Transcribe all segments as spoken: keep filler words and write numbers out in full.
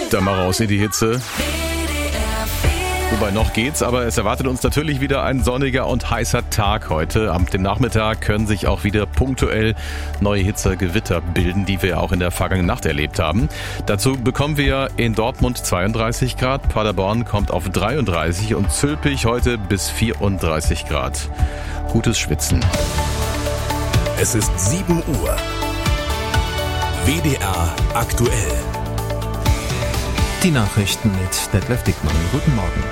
Dann mal raus in die Hitze. Wobei noch geht's, aber es erwartet uns natürlich wieder ein sonniger und heißer Tag heute. Am dem Nachmittag können sich auch wieder punktuell neue Hitzegewitter bilden, die wir auch in der vergangenen Nacht erlebt haben. Dazu bekommen wir in Dortmund zweiunddreißig Grad, Paderborn kommt auf dreiunddreißig und Zülpich heute bis vierunddreißig Grad. Gutes Schwitzen. Es ist sieben Uhr. W D R aktuell. Die Nachrichten mit Detlef Dickmann. Guten Morgen.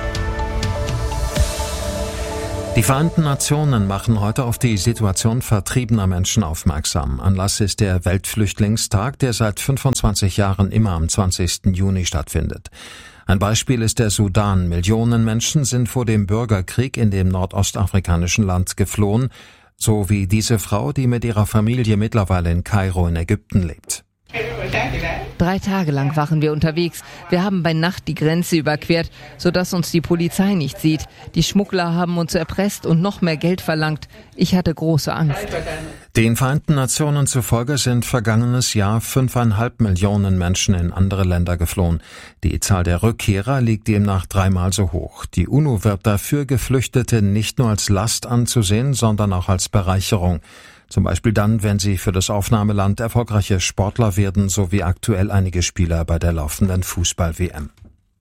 Die Vereinten Nationen machen heute auf die Situation vertriebener Menschen aufmerksam. Anlass ist der Weltflüchtlingstag, der seit fünfundzwanzig Jahren immer am zwanzigsten Juni stattfindet. Ein Beispiel ist der Sudan. Millionen Menschen sind vor dem Bürgerkrieg in dem nordostafrikanischen Land geflohen, so wie diese Frau, die mit ihrer Familie mittlerweile in Kairo in Ägypten lebt. Drei Tage lang waren wir unterwegs. Wir haben bei Nacht die Grenze überquert, sodass uns die Polizei nicht sieht. Die Schmuggler haben uns erpresst und noch mehr Geld verlangt. Ich hatte große Angst. Den Vereinten Nationen zufolge sind vergangenes Jahr fünfeinhalb Millionen Menschen in andere Länder geflohen. Die Zahl der Rückkehrer liegt demnach dreimal so hoch. Die UNO wird dafür Geflüchtete nicht nur als Last anzusehen, sondern auch als Bereicherung. Zum Beispiel dann, wenn sie für das Aufnahmeland erfolgreiche Sportler werden, so wie aktuell einige Spieler bei der laufenden Fußball-W M.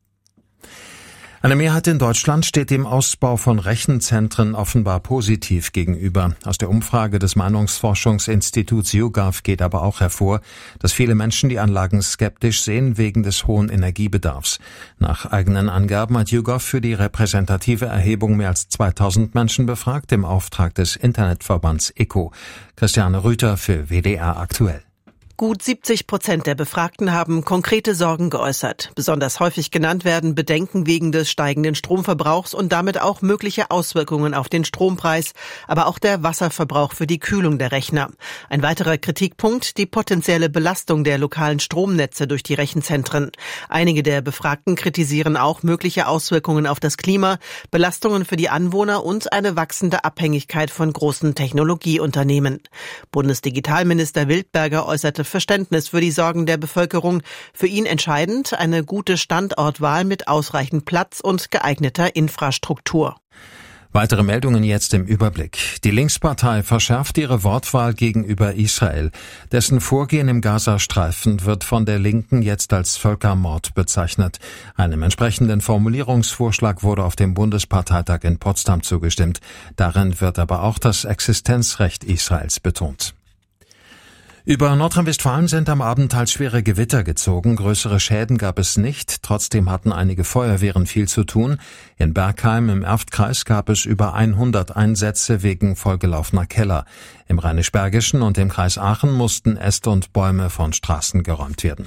Eine Mehrheit in Deutschland steht dem Ausbau von Rechenzentren offenbar positiv gegenüber. Aus der Umfrage des Meinungsforschungsinstituts YouGov geht aber auch hervor, dass viele Menschen die Anlagen skeptisch sehen wegen des hohen Energiebedarfs. Nach eigenen Angaben hat YouGov für die repräsentative Erhebung mehr als zweitausend Menschen befragt im Auftrag des Internetverbands E C O. Christiane Rüther für W D R aktuell. Gut siebzig Prozent der Befragten haben konkrete Sorgen geäußert. Besonders häufig genannt werden Bedenken wegen des steigenden Stromverbrauchs und damit auch mögliche Auswirkungen auf den Strompreis, aber auch der Wasserverbrauch für die Kühlung der Rechner. Ein weiterer Kritikpunkt, die potenzielle Belastung der lokalen Stromnetze durch die Rechenzentren. Einige der Befragten kritisieren auch mögliche Auswirkungen auf das Klima, Belastungen für die Anwohner und eine wachsende Abhängigkeit von großen Technologieunternehmen. Bundesdigitalminister Wildberger äußerte Verständnis für die Sorgen der Bevölkerung. Für ihn entscheidend eine gute Standortwahl mit ausreichend Platz und geeigneter Infrastruktur. Weitere Meldungen jetzt im Überblick. Die Linkspartei verschärft ihre Wortwahl gegenüber Israel. Dessen Vorgehen im Gazastreifen wird von der Linken jetzt als Völkermord bezeichnet. Einem entsprechenden Formulierungsvorschlag wurde auf dem Bundesparteitag in Potsdam zugestimmt. Darin wird aber auch das Existenzrecht Israels betont. Über Nordrhein-Westfalen sind am Abend teils schwere Gewitter gezogen. Größere Schäden gab es nicht. Trotzdem hatten einige Feuerwehren viel zu tun. In Bergheim im Erftkreis gab es über hundert Einsätze wegen vollgelaufener Keller. Im Rheinisch-Bergischen und im Kreis Aachen mussten Äste und Bäume von Straßen geräumt werden.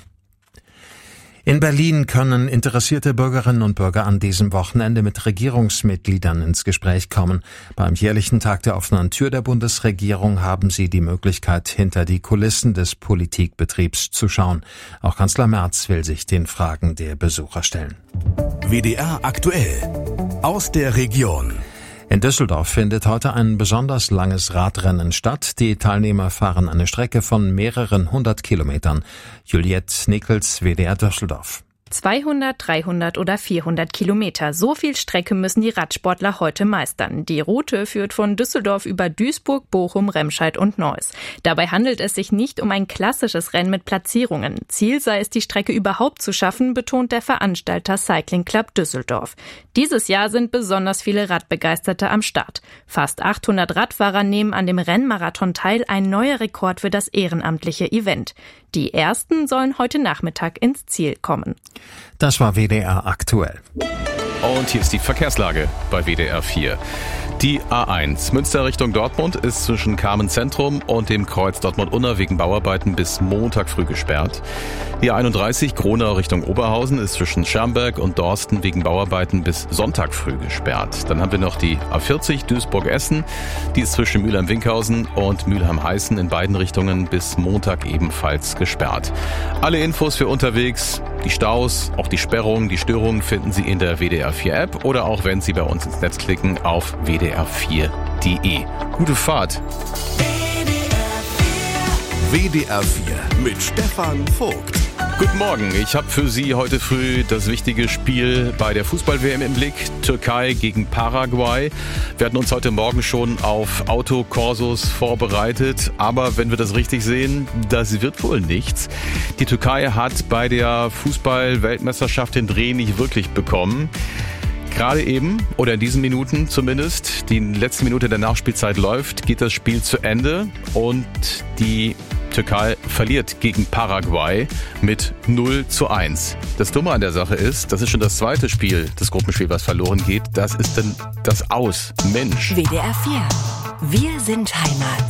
In Berlin können interessierte Bürgerinnen und Bürger an diesem Wochenende mit Regierungsmitgliedern ins Gespräch kommen. Beim jährlichen Tag der offenen Tür der Bundesregierung haben sie die Möglichkeit, hinter die Kulissen des Politikbetriebs zu schauen. Auch Kanzler Merz will sich den Fragen der Besucher stellen. W D R aktuell aus der Region. In Düsseldorf findet heute ein besonders langes Radrennen statt. Die Teilnehmer fahren eine Strecke von mehreren hundert Kilometern. Juliette Nickels, W D R Düsseldorf. zweihundert, dreihundert oder vierhundert Kilometer. So viel Strecke müssen die Radsportler heute meistern. Die Route führt von Düsseldorf über Duisburg, Bochum, Remscheid und Neuss. Dabei handelt es sich nicht um ein klassisches Rennen mit Platzierungen. Ziel sei es, die Strecke überhaupt zu schaffen, betont der Veranstalter Cycling Club Düsseldorf. Dieses Jahr sind besonders viele Radbegeisterte am Start. Fast achthundert Radfahrer nehmen an dem Rennmarathon teil, ein neuer Rekord für das ehrenamtliche Event. Die ersten sollen heute Nachmittag ins Ziel kommen. Das war W D R aktuell. Und hier ist die Verkehrslage bei W D R vier. Die A eins Münster Richtung Dortmund ist zwischen Kamen Zentrum und dem Kreuz Dortmund-Unna wegen Bauarbeiten bis Montag früh gesperrt. Die A einunddreißig Gronau Richtung Oberhausen ist zwischen Schermberg und Dorsten wegen Bauarbeiten bis Sonntag früh gesperrt. Dann haben wir noch die A vierzig Duisburg-Essen. Die ist zwischen Mülheim-Winkhausen und Mülheim-Heißen in beiden Richtungen bis Montag ebenfalls gesperrt. Alle Infos für unterwegs, die Staus, auch die Sperrungen, die Störungen finden Sie in der W D R vier App oder auch wenn Sie bei uns ins Netz klicken auf w d r vier punkt d e. Gute Fahrt! W D R vier mit Stefan Vogt. Guten Morgen, ich habe für Sie heute früh das wichtige Spiel bei der Fußball-W M im Blick, Türkei gegen Paraguay. Wir hatten uns heute Morgen schon auf Autokorsos vorbereitet, aber wenn wir das richtig sehen, das wird wohl nichts. Die Türkei hat bei der Fußball-Weltmeisterschaft den Dreh nicht wirklich bekommen. Gerade eben, oder in diesen Minuten zumindest, die letzte Minute der Nachspielzeit läuft, geht das Spiel zu Ende und die Türkei verliert gegen Paraguay mit null zu eins. Das Dumme an der Sache ist, das ist schon das zweite Spiel, das Gruppenspiel, was verloren geht. Das ist dann das Aus. Mensch. W D R vier. Wir sind Heimat.